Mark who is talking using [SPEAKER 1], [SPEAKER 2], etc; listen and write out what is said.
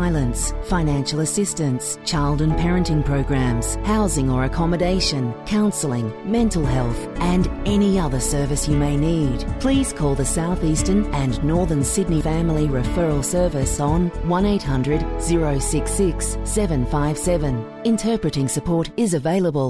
[SPEAKER 1] violence, financial assistance, child and parenting programs, housing or accommodation, counselling, mental health and any other service you may need. Please call the South Eastern and Northern Sydney Family Referral Service on 1800 066 757. Interpreting support is available.